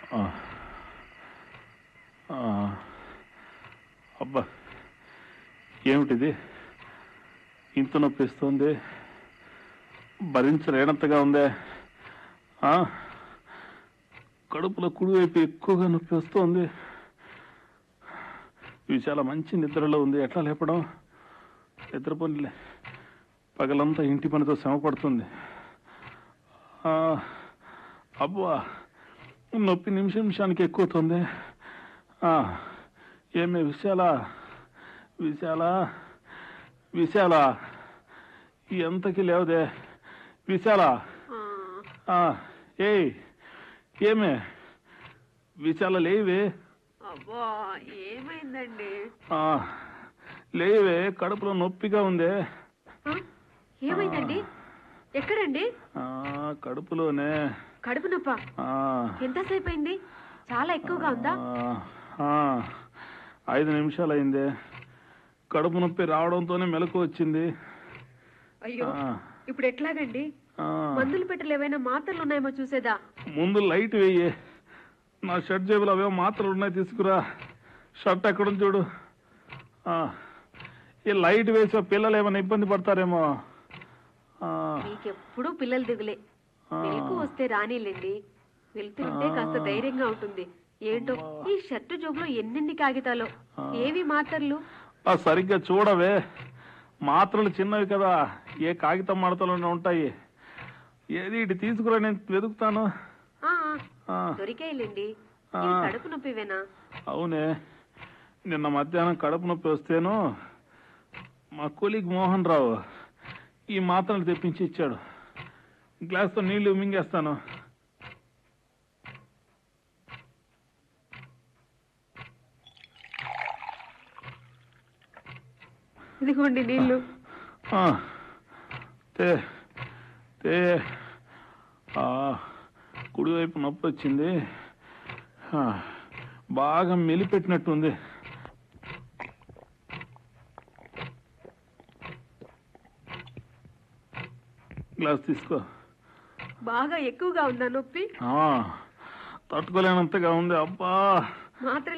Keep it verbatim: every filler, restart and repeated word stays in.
ఆ, ఆ, అబ్బా ఏమిటిది ఇంత నొప్పిస్తుంది, భరించలేనంతగా ఉందే. ఆ, కడుపులో కుడివైపు ఎక్కువగా నొప్పి వస్తుంది. ఇవి చాలా మంచి నిద్రలో ఉంది, ఎట్లా లేపడం? నిద్రపోనిలే, పగలంతా ఇంటి పనితో శ్రమ పడుతుంది. ఆ, అబ్బా నొప్పి నిమిషం నిమిషానికి ఎక్కువవుతుంది. ఏమే విశాల, విశాల, విశాల, ఎంతకి లేవదే విశాల. ఏయ్ ఏమే విశాల, లేవే. అబ్బా ఏమైందండి? లేవే, కడుపులో నొప్పిగా ఉందే. ఏమైందండి? ఎక్కడండి? కడుపులోనే. కడుపు నొప్ప? ఎంతసేపు అయింది? చాలా ఎక్కువగా ఉందా? ఐదు నిమిషాలు అయిందే. కడుపు నొప్పి రావడంతోనే మెలకు వచ్చింది. అయ్యో, ఇప్పుడు ఎట్లాగండి? మందులు పెట్టలు ఏవైనా మాత్రలు ఉన్నాయేమో చూసేదా? ముందు లైట్ వేయి. నా షర్ట్ జేబులో అవేమో మాత్రలు ఉన్నాయి, తీసుకురా. షర్ట్ ఎక్కడ చూడు. ఈ లైట్ వేసి పిల్లలు ఏమైనా ఇబ్బంది పడతారేమో. మీకెప్పుడు పిల్లలు దిగులే. మెలకు వస్తే రానిలేండి, వెళ్తుంటే కాస్త ధైర్యంగా ఉంటుంది. ఏంటో ఈ షర్టు జోబులో ఎన్నెన్ని కాగితాలో, ఏవి మాత్రలు? సరిగ్గా చూడవే, మాత్రలు చిన్నవి కదా, ఏ కాగితం మడతలు ఉంటాయి. ఏది ఇటు తీసుకురా, నేను వెతుకుతాను. దొరికాయిలేండి. కడుపు నొప్పివేనా? అవునే, నిన్న మధ్యాహ్నం కడుపు నొప్పి వస్తేను మా కొలీగ్ మోహన్ రావు ఈ మాత్రలు తెప్పించి ఇచ్చాడు. గ్లాస్తో నీళ్లు మింగేస్తాను. ఇదిగోండి నీళ్లు. తే తే కుడివైపు నొప్పి వచ్చింది, బాగా మెలిపెట్టినట్టుంది. గ్లాస్ తీసుకో. బాగా ఎక్కువగా ఉందా నొప్పి? తట్టుకోలేనంతగా ఉంది. అబ్బా, మాత్ర